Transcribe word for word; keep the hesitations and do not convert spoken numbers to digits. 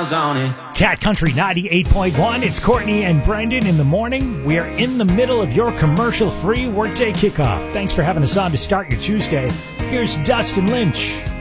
miles on it. Cat Country ninety-eight point one. It's Courtney and Brendan in the morning. We are in the middle of your commercial-free workday kickoff. Thanks for having us on to start your Tuesday. Here's Dustin Lynch.